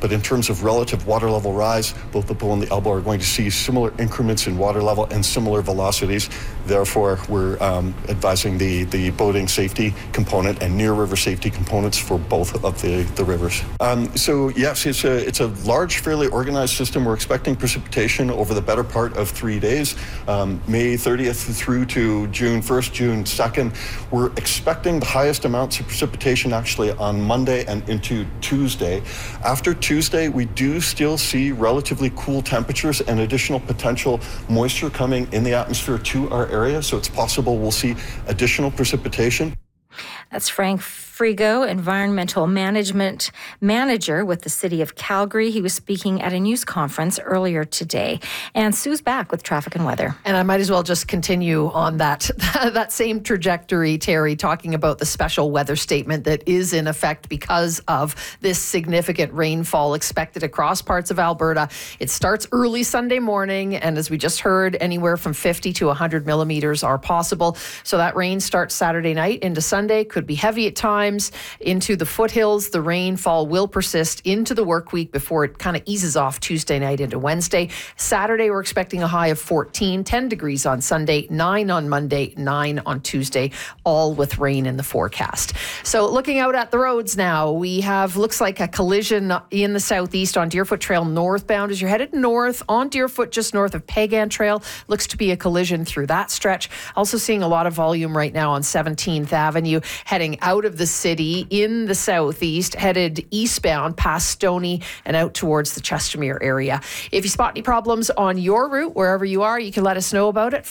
but in terms of relative water level rise, both the Bow and the Elbow are going to see similar increments in water level and similar velocities. Therefore, we're advising the boating safety component and near river safety components for both of the rivers. So yes, it's a large, fairly organized system. We're expecting precipitation over the better part of 3 days, May 30th through to June 1st, June 2nd. We're expecting the highest amounts of precipitation actually on Monday and into Tuesday. After Tuesday, we do still see relatively cool temperatures and additional potential moisture coming in the atmosphere to our area, so it's possible we'll see additional precipitation. That's Frank Frigo, Environmental Management Manager with the City of Calgary. He was speaking at a news conference earlier today. And Sue's back with traffic and weather. And I might as well just continue on that same trajectory, Terry, talking about the special weather statement that is in effect because of this significant rainfall expected across parts of Alberta. It starts early Sunday morning, and as we just heard, anywhere from 50 to 100 millimeters are possible. So that rain starts Saturday night into Sunday, could be heavy at times. Into the foothills, the rainfall will persist into the work week before it kind of eases off Tuesday night into Wednesday. Saturday, we're expecting a high of 14, 10 degrees on Sunday, 9 on Monday, 9 on Tuesday, all with rain in the forecast. So looking out at the roads now, we have, looks like a collision in the southeast on Deerfoot Trail northbound. As you're headed north on Deerfoot, just north of Pagan Trail, looks to be a collision through that stretch. Also seeing a lot of volume right now on 17th Avenue, heading out of the city in the southeast, headed eastbound past Stony and out towards the Chestermere area. If you spot any problems on your route, wherever you are, you can let us know about it.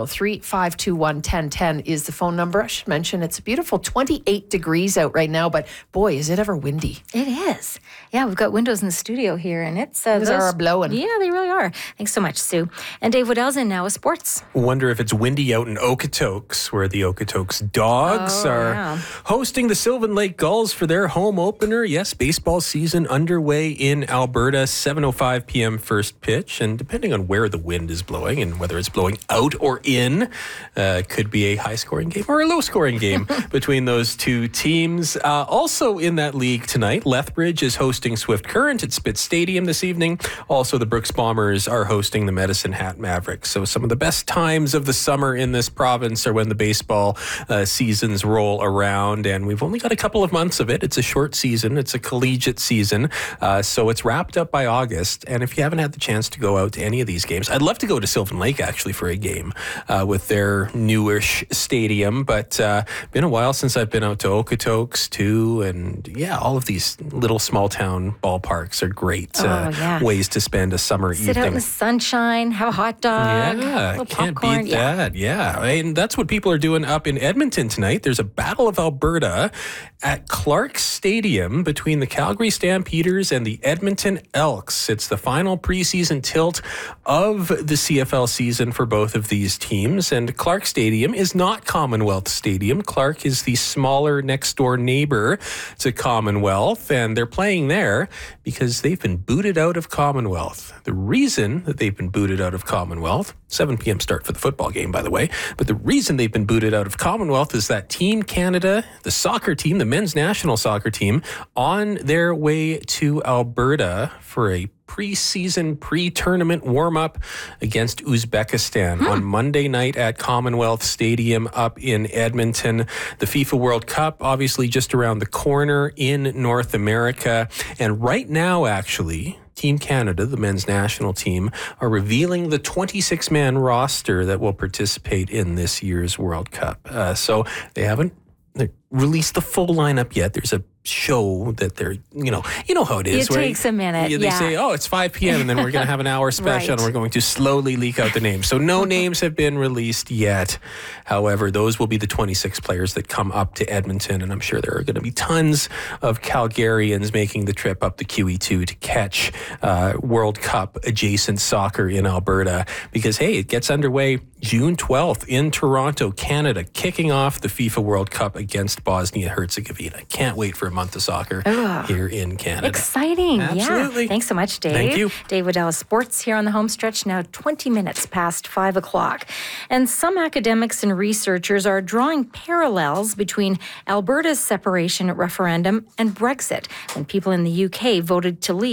403-521-1010 is the phone number. I should mention it's a beautiful 28 degrees out right now, but boy, is it ever windy. It is. Yeah, we've got windows in the studio here, and it's... those are blowing. Yeah, they really are. Thanks so much, Sue. And Dave Waddell's in now with sports. Wonder if it's windy out in Okotoks, where the Okotoks Dogs are hosting the Sylvan Lake Gulls for their home opener. Yes, baseball season underway in Alberta, 7:05 p.m. first pitch. And depending on where the wind is blowing and whether it's blowing out or in, could be a high-scoring game or a low-scoring game between those two teams. Also in that league tonight, Lethbridge is hosting Swift Current at Spitz Stadium this evening. Also, the Brooks Bombers are hosting the Medicine Hat Mavericks. So some of the best times of the summer in this province are when the baseball seasons roll around, and we've only got a couple of months of it. It's a short season. It's a collegiate season. So it's wrapped up by August. And if you haven't had the chance to go out to any of these games, I'd love to go to Sylvan Lake actually for a game with their newish stadium. But been a while since I've been out to Okotoks too. And yeah, all of these little small town ballparks are great ways to spend a summer evening. Sit out in the sunshine, have a hot dog, yeah, a little can't popcorn. beat that. Yeah. And that's what people are doing up in Edmonton tonight. There's a Battle of Alberta at Clark Stadium between the Calgary Stampeders and the Edmonton Elks. It's the final preseason tilt of the CFL season for both of these teams. And Clark Stadium is not Commonwealth Stadium. Clark is the smaller next door neighbor to Commonwealth, and they're playing there because they've been booted out of Commonwealth. The reason that they've been booted out of Commonwealth, 7 p.m. start for the football game, by the way, but the reason they've been booted out of Commonwealth is that Team Canada, the soccer team, the men's national soccer team, on their way to Alberta for a pre-season, pre-tournament warm-up against Uzbekistan on Monday night at Commonwealth Stadium up in Edmonton. The FIFA World Cup, obviously just around the corner in North America. And right now, actually, Team Canada, the men's national team, are revealing the 26-man roster that will participate in this year's World Cup. So they haven't released the full lineup yet. There's a show that they're, you know how it is. It takes a minute. They say, it's 5 p.m. and then we're going to have an hour special and we're going to slowly leak out the names. So no names have been released yet. However, those will be the 26 players that come up to Edmonton, and I'm sure there are going to be tons of Calgarians making the trip up the QE2 to catch World Cup adjacent soccer in Alberta because, hey, it gets underway June 12th in Toronto, Canada, kicking off the FIFA World Cup against Bosnia-Herzegovina. Can't wait for a month of soccer here in Canada. Exciting. Absolutely. Yeah. Thanks so much, Dave. Thank you. Dave Waddell Sports here on the home stretch, now 20 minutes past 5 o'clock. And some academics and researchers are drawing parallels between Alberta's separation referendum and Brexit, when people in the UK voted to leave.